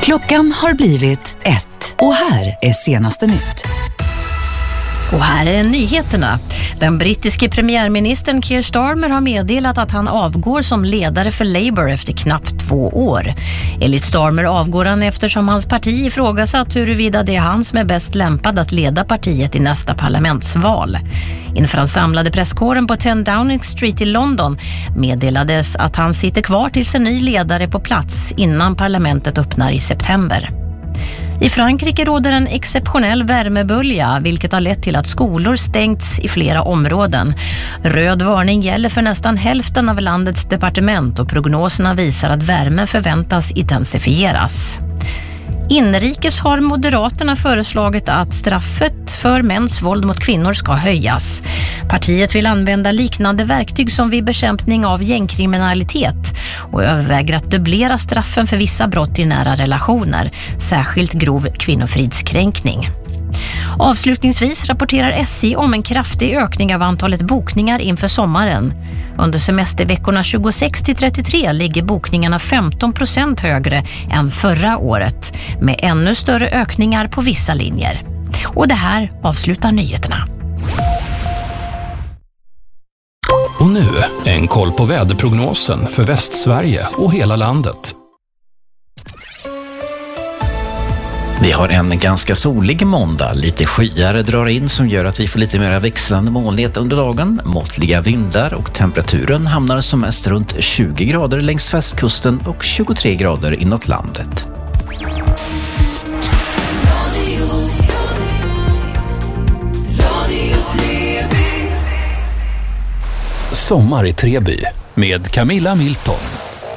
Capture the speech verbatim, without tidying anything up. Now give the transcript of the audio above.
Klockan har blivit ett och här är senaste nytt. Och här är nyheterna. Den brittiske premiärministern Keir Starmer har meddelat att han avgår som ledare för Labour efter knappt två år. Enligt Starmer avgår han eftersom hans parti ifrågasatt huruvida det är han som är bäst lämpad att leda partiet i nästa parlamentsval. Inför den samlade presskåren på tio Downing Street i London meddelades att han sitter kvar tills en ny ledare på plats innan parlamentet öppnar i september. I Frankrike råder en exceptionell värmebölja, vilket har lett till att skolor stängts i flera områden. Röd varning gäller för nästan hälften av landets departement och prognoserna visar att värmen förväntas intensifieras. Inrikes har Moderaterna föreslagit att straffet för mäns våld mot kvinnor ska höjas. Partiet vill använda liknande verktyg som vid bekämpning av gängkriminalitet och överväger att dubblera straffen för vissa brott i nära relationer, särskilt grov kvinnofridskränkning. Avslutningsvis rapporterar S J om en kraftig ökning av antalet bokningar inför sommaren. Under semesterveckorna tjugosex till trettiotre ligger bokningarna femton procent högre än förra året, med ännu större ökningar på vissa linjer. Och det här avslutar nyheterna. Och nu en koll på väderprognosen för Västsverige och hela landet. Vi har en ganska solig måndag. Lite skyar drar in som gör att vi får lite mer växlande molnighet under dagen. Måttliga vindar och temperaturen hamnar som mest runt tjugo grader längs västkusten och tjugotre grader inåt landet. Sommar i Treby med Camilla Milton.